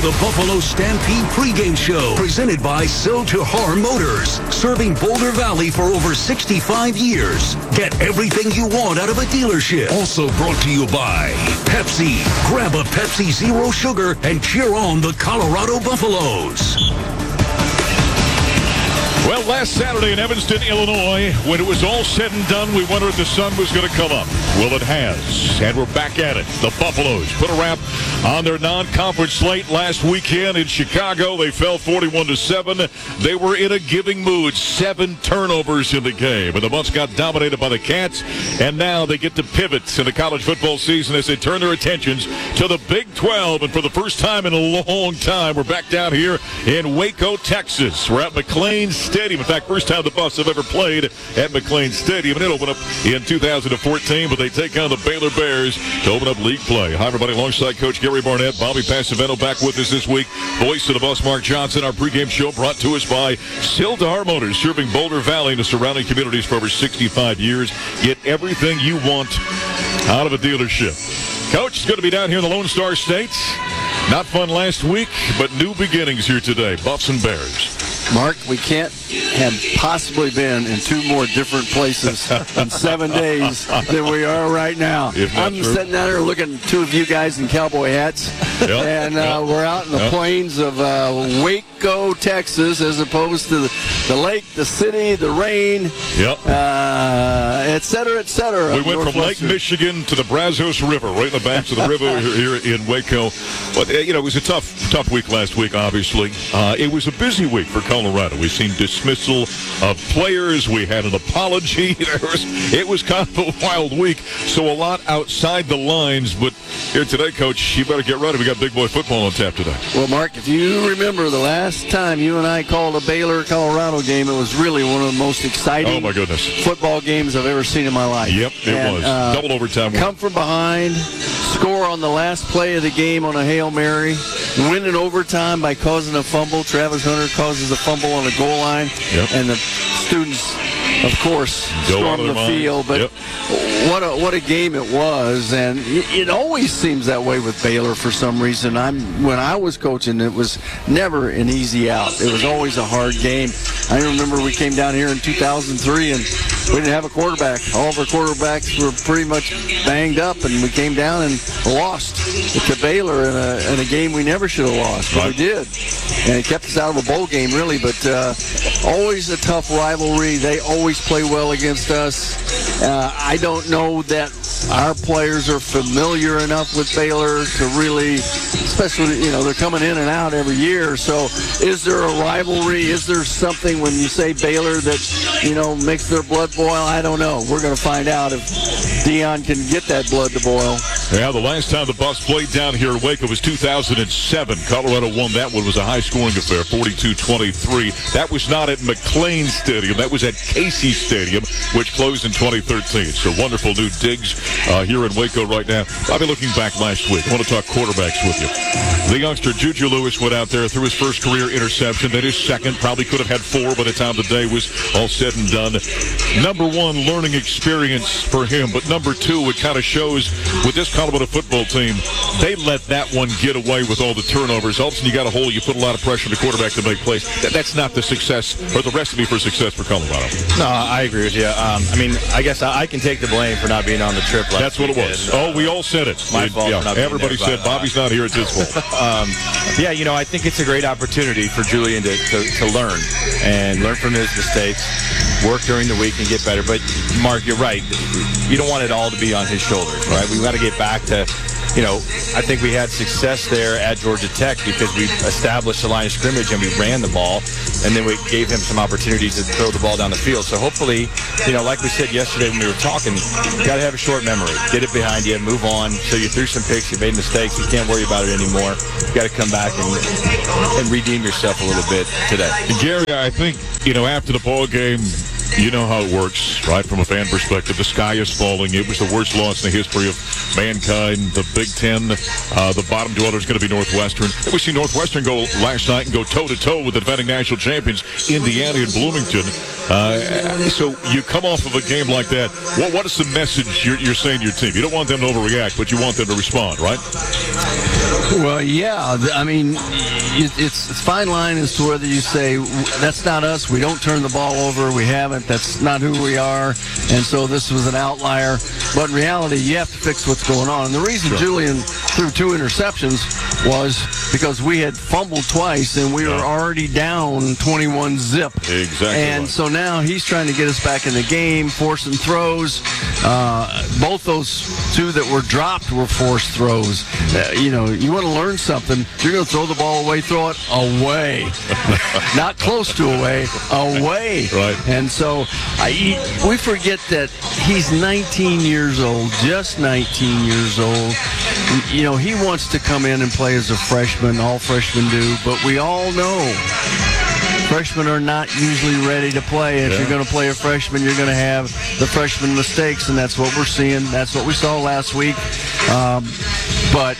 the Buffalo Stampede pregame show, presented by Sil-Tahar Motors, serving Boulder Valley for over 65 years. Get everything you want out of a dealership. Also brought to you by Pepsi. Grab a Pepsi Zero Sugar and cheer on the Colorado Buffaloes. Well, last Saturday in Evanston, Illinois, when it was all said and done, we wondered if the sun was going to come up. Well, it has, and we're back at it. The Buffaloes put a wrap on their non-conference slate last weekend in Chicago. They fell 41-7. They were in a giving mood. 7 turnovers in the game, and the Buffs got dominated by the Cats, and now they get to pivot in the college football season as they turn their attentions to the Big 12, and for the first time in a long time, we're back down here in Waco, Texas. We're at McLean Stadium. In fact, first time the Buffs have ever played at McLean Stadium. And it opened up in 2014, but they take on the Baylor Bears to open up league play. Hi, everybody. Alongside Coach Gary Barnett, Bobby Passavento back with us this week. Voice of the Buffs, Mark Johnson. Our pregame show brought to us by Sil-Tahar Motors, serving Boulder Valley and the surrounding communities for over 65 years. Get everything you want out of a dealership. Coach is going to be down here in the Lone Star State. Not fun last week, but new beginnings here today. Buffs and Bears. Mark, we can't have possibly been in 2 more different places in 7 days than we are right now. I'm sitting down here looking at 2 of you guys in cowboy hats, and we're out in the plains of Waco, Texas, as opposed to the lake, the city, the rain, et cetera, et cetera. We went from Lake Michigan to the Brazos River, right in the banks of the river here in Waco. But, it was a tough week last week, obviously. It was a busy week for Colorado. We've seen dismissal of players. We had an apology. It was kind of a wild week, so a lot outside the lines. But here today, Coach, you better get ready. We got big boy football on tap today. Well, Mark, if you remember the last time you and I called a Baylor-Colorado game, it was really one of the most exciting football games I've ever seen in my life. Yep, it was. Double overtime. Come from behind, score on the last play of the game on a Hail Mary, win in overtime by causing a fumble. Travis Hunter causes a fumble on the goal line, and the students, of course, storm the field. But what a game it was, and it always seems that way with Baylor for some reason. When I was coaching, it was never an easy out. It was always a hard game. I remember we came down here in 2003, and we didn't have a quarterback. All of our quarterbacks were pretty much banged up, and we came down and lost to Baylor in a game we never should have lost. But we did, and it kept us out of a bowl game, really. But always a tough rivalry. They always play well against us. I don't know that our players are familiar enough with Baylor to really, especially, they're coming in and out every year. So is there a rivalry? Is there something when you say Baylor that, makes their blood boil? I don't know. We're going to find out if Deion can get that blood to boil. Yeah, the last time the Buffs played down here in Waco was 2007. Colorado won that one. It was a high-scoring affair, 42-23. That was not at McLean Stadium. That was at Casey Stadium, which closed in 2013. So wonderful new digs here in Waco right now. I'll be looking back last week. I want to talk quarterbacks with you. The youngster Juju Lewis went out there, threw his first career interception, then his second. Probably could have had 4 by the time the day was all said and done. Number 1, learning experience for him. But number 2, it kind of shows with this Colorado football team, they let that one get away with all the turnovers. All of a sudden, you got a hole, you put a lot of pressure on the quarterback to make plays. That's not the success or the recipe for success for Colorado. No, I agree with you. I guess I can take the blame for not being on the trip last That's what it was. We all said it. My fault. Yeah, everybody said Bobby's not here. It's his fault. I think it's a great opportunity for Julian to learn and learn from his mistakes, work during the week and get better. But, Mark, you're right. You don't want it all to be on his shoulders, right? We've got to get back to, I think we had success there at Georgia Tech because we established the line of scrimmage and we ran the ball, and then we gave him some opportunities to throw the ball down the field. So hopefully, like we said yesterday when we were talking, you got to have a short memory. Get it behind you, move on. So you threw some picks, you made mistakes, you can't worry about it anymore. You got to come back and redeem yourself a little bit today. Gary, I think, after the ball game, You know how it works, right? From a fan perspective, the sky is falling. It was the worst loss in the history of mankind. The Big Ten, the bottom dweller is going to be Northwestern. We see Northwestern go last night and go toe-to-toe with the defending national champions, Indiana and Bloomington. So you come off of a game like that. What is the message you're saying to your team? You don't want them to overreact, but you want them to respond, right? Well, yeah. I mean, it's a fine line as to whether you say, that's not us, we don't turn the ball over, we haven't, that's not who we are, and so this was an outlier. But in reality, you have to fix what's going on. And the reason Julian threw 2 interceptions was because we had fumbled twice, and we were already down 21-zip. Exactly. And so now he's trying to get us back in the game, forcing throws. Both those 2 that were dropped were forced throws. You want to learn something, you're going to throw the ball away, throw it away. Not close to away. Right. And so we forget that he's 19 years old, just 19 years old. He wants to come in and play as a freshman. All freshmen do. But we all know freshmen are not usually ready to play. If you're going to play a freshman, you're going to have the freshman mistakes, and that's what we're seeing. That's what we saw last week. But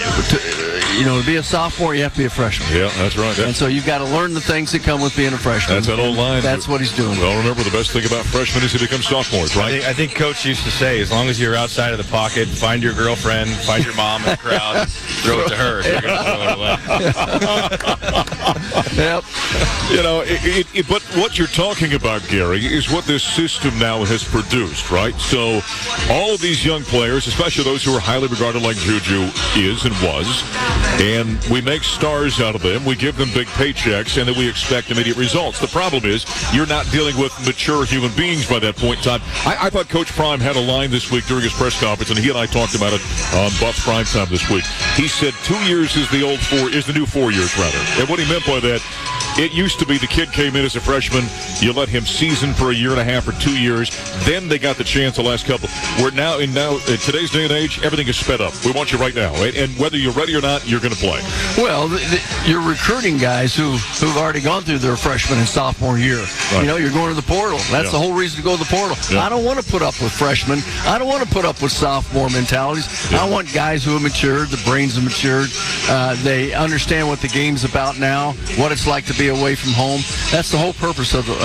to be a sophomore, you have to be a freshman. Yeah, that's right. And so you've got to learn the things that come with being a freshman. That's an old line. That's what he's doing. Well, remember, the best thing about freshmen is they become sophomores, right? I think Coach used to say, as long as you're outside of the pocket, find your girlfriend, find your mom in the crowd, throw it to her. So you're going to throw it away. Yep. But what you're talking about, Gary, is what this system now has produced, right? So all of these young players, especially those who are highly regarded like Juju is and was, and we make stars out of them, we give them big paychecks, and then we expect immediate results. The problem is you're not dealing with mature human beings by that point in time. I thought Coach Prime had a line this week during his press conference, and he and I talked about it on Buffs Prime Time this week. He said 2 years is the new 4 years, rather. And what he meant by that, it used to be the kid came in as a freshman, you let him season for a year and a half or 2 years, then they got the chance the last couple. We're now in today's day and age, everything is sped up. We want you right now, and whether you're ready or not, you're going to play. Well, you're recruiting guys who've already gone through their freshman and sophomore year. Right. You're going to the portal. That's the whole reason to go to the portal. I don't want to put up with freshmen. I don't want to put up with sophomore mentalities. I want guys who have matured, the brains have matured. They understand what the game's about now, what it's like to be away from home. That's the whole purpose of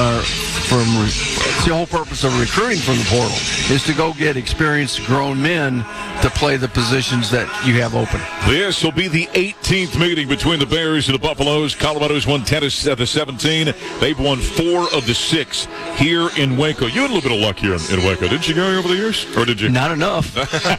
recruiting from the portal, is to go get experienced grown men to play the positions that you have open. This will be the 18th meeting between the Bears and the Buffaloes. Colorado's won 10 of the 17. They've won 4 of the 6 here in Waco. You had a little bit of luck here in Waco, didn't you, Gary, over the years? Or did you? Not enough.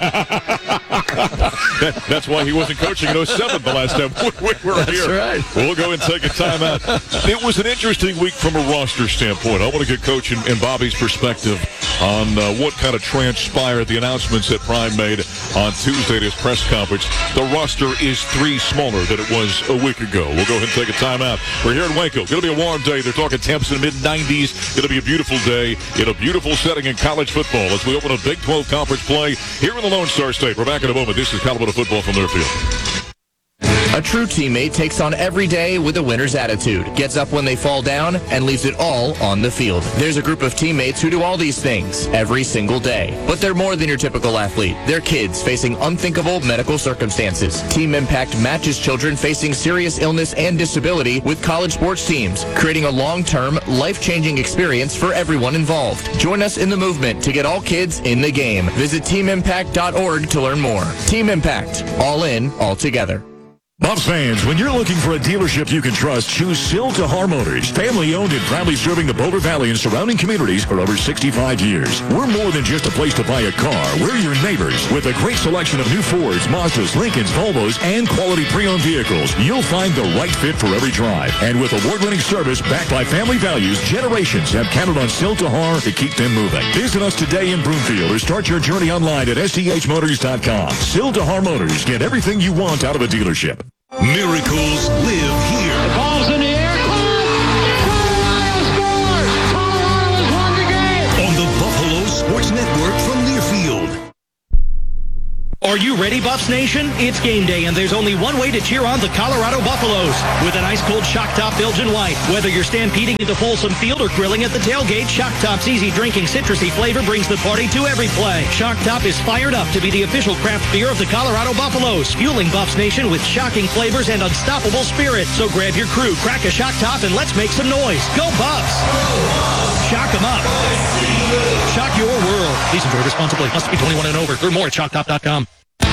That's why he wasn't coaching in 07 the last time we were here. That's right. We'll go and take a timeout. It was an interesting week from a roster standpoint. I want to get Coach and Bobby's perspective on what kind of transpired, the announcements that Prime made on Tuesday at his press conference. The roster is 3 smaller than it was a week ago. We'll go ahead and take a timeout. We're here in Waco. Going to be a warm day. They're talking temps in the mid-90s. Going to be a beautiful day in a beautiful setting in college football as we open a Big 12 conference play here in the Lone Star State. We're back in a moment. This is Colorado football from Learfield. A true teammate takes on every day with a winner's attitude, gets up when they fall down, and leaves it all on the field. There's a group of teammates who do all these things every single day. But they're more than your typical athlete. They're kids facing unthinkable medical circumstances. Team Impact matches children facing serious illness and disability with college sports teams, creating a long-term, life-changing experience for everyone involved. Join us in the movement to get all kids in the game. Visit teamimpact.org to learn more. Team Impact. All in, all together. Buffs fans, when you're looking for a dealership you can trust, choose Sil Tahar Motors. Family owned and proudly serving the Boulder Valley and surrounding communities for over 65 years. We're more than just a place to buy a car. We're your neighbors. With a great selection of new Fords, Mazdas, Lincolns, Volvos, and quality pre-owned vehicles, you'll find the right fit for every drive. And with award-winning service backed by family values, generations have counted on Sil Tahar to keep them moving. Visit us today in Broomfield or start your journey online at sthmotors.com. Sil Tahar Motors. Get everything you want out of a dealership. Miracles live here. The ball's in the air. Colorado scores! Colorado's won the game! On the Buffalo Sports Network from Learfield. Are you ready, Buffs Nation? It's game day, and there's only one way to cheer on the Colorado Buffaloes. With an ice-cold Shock Top Belgian White. Whether you're stampeding into Folsom Field or grilling at the tailgate, Shock Top's easy drinking citrusy flavor brings the party to every play. Shock Top is fired up to be the official craft beer of the Colorado Buffaloes, fueling Buffs Nation with shocking flavors and unstoppable spirit. So grab your crew, crack a Shock Top, and let's make some noise. Go Buffs! Shock 'em up. Shock your world. Please enjoy responsibly. Must be 21 and over. Learn more at shocktop.com.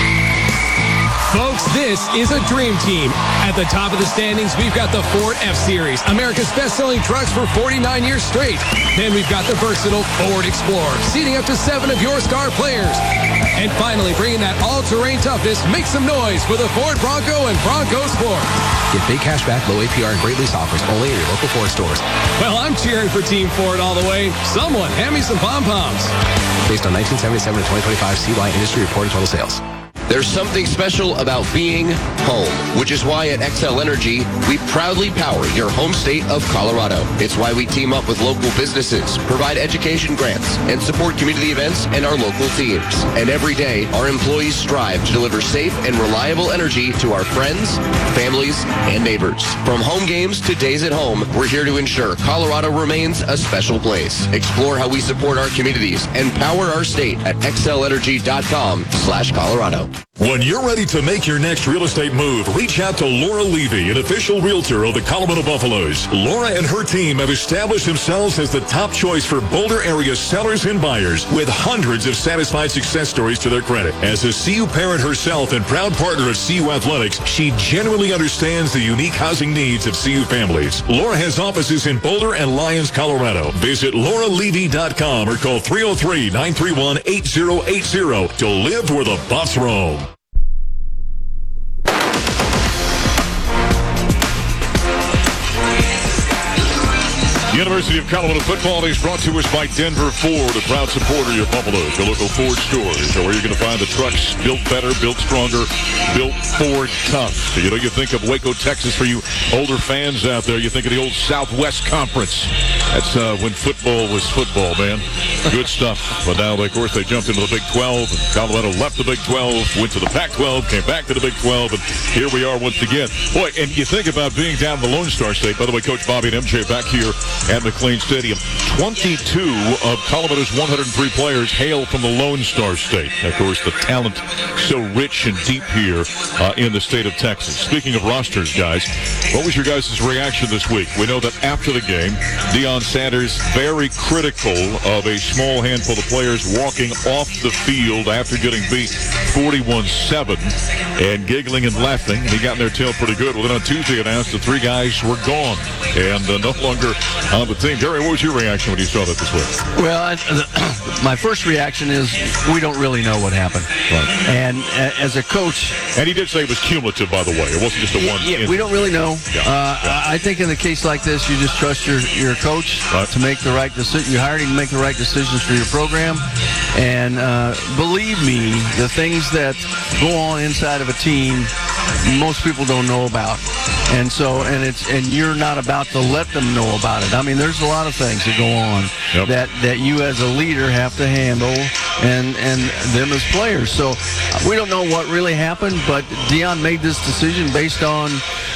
Folks, this is a dream team. At the top of the standings, we've got the Ford F-Series, America's best-selling trucks for 49 years straight. Then we've got the versatile Ford Explorer, seating up to 7 of your star players. And finally, bringing that all-terrain toughness, make some noise for the Ford Bronco and Bronco Sport. Get big cash back, low APR, and great lease offers only at your local Ford stores. Well, I'm cheering for Team Ford all the way. Someone, hand me some pom-poms. Based on 1977 to 2025 CY industry reported total sales. There's something special about being home, which is why at XL Energy, we proudly power your home state of Colorado. It's why we team up with local businesses, provide education grants, and support community events and our local teams. And every day, our employees strive to deliver safe and reliable energy to our friends, families, and neighbors. From home games to days at home, we're here to ensure Colorado remains a special place. Explore how we support our communities and power our state at xlenergy.com/Colorado. When you're ready to make your next real estate move, reach out to Laura Levy, an official realtor of the Colorado Buffaloes. Laura and her team have established themselves as the top choice for Boulder area sellers and buyers, with hundreds of satisfied success stories to their credit. As a CU parent herself and proud partner of CU Athletics, she genuinely understands the unique housing needs of CU families. Laura has offices in Boulder and Lyons, Colorado. Visit lauralevy.com or call 303-931-8080 to live where the Buffs roam. University of Colorado football is brought to us by Denver Ford, a proud supporter of Buffaloes. Your local Ford stores are where you're going to find the trucks built better, built stronger, built Ford tough. So, you think of Waco, Texas, for you older fans out there. You think of the old Southwest Conference. That's when football was football, man. Good stuff. But now, of course, they jumped into the Big 12. And Colorado left the Big 12, went to the Pac-12, came back to the Big 12, and here we are once again. Boy, and you think about being down in the Lone Star State. By the way, Coach Bobby and MJ back here at McLean Stadium. 22 of Colorado's 103 players hail from the Lone Star State. Of course, the talent so rich and deep here in the state of Texas. Speaking of rosters, guys, what was your guys' reaction this week? We know that after the game, Deion Sanders very critical of a small handful of players walking off the field after getting beat 41-7 and giggling and laughing. He got in their tail pretty good. Well, then on Tuesday announced the 3 guys were gone and no longer on the team. Jerry, what was your reaction when you saw that this week? Well, my first reaction is we don't really know what happened. Right. And as a coach... And he did say it was cumulative, by the way. It wasn't just a one. Yeah, we don't really know. I think in a case like this, you just trust your coach to make the right decision. You hired him to make the right decisions for your program. And believe me, the things that go on inside of a team, most people don't know about. And so, and you're not about to let them know about it. I mean, there's a lot of things that go on that you as a leader have to handle, and them as players. So we don't know what really happened, but Deion made this decision based on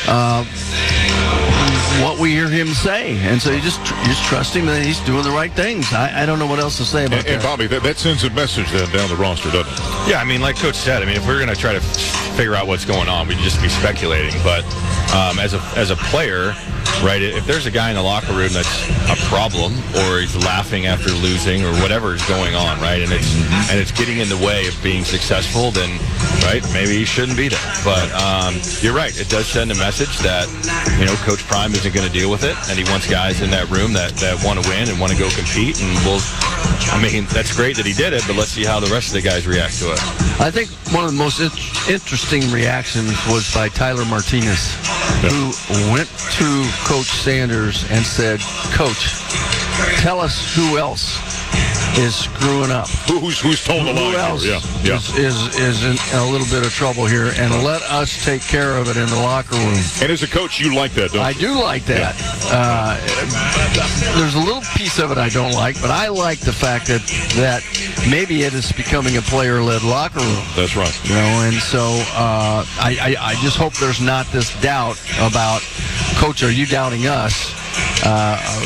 what we hear him say, and so you just trust him that he's doing the right things. I don't know what else to say about that. And Bobby, that sends a message then down the roster, doesn't it? Yeah, I mean, like Coach said, I mean, if we're going to try to figure out what's going on, we'd just be speculating. But as a player, right, if there's a guy in the locker room that's a problem, or he's laughing after losing, or whatever is going on, right, and it's getting in the way of being successful, then right, maybe he shouldn't be there. But you're right, it does send a message that Coach Prime isn't going to deal with it, and he wants guys in that room that want to win and want to go compete. And that's great that he did it, but let's see how the rest of the guys react to it. I think one of the most interesting reactions was by Tyler Martinez, who went to Coach Sanders and said, "Coach, tell us who else is screwing up. Who's told the line? Who else is in a little bit of trouble here, and let us take care of it in the locker room." And as a coach, you like that, don't you? I do like that. There's a little piece of it I don't like, but I like the fact that maybe it is becoming a player-led locker room. That's right. You know, and so I just hope there's not this doubt about, Coach, are you doubting us?